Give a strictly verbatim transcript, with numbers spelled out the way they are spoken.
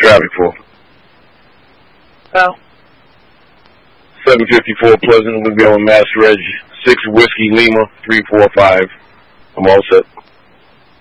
Traffic for? Oh. seven fifty-four Pleasant. We'll be on Mass Reg six Whiskey Lima three four five. I'm all set.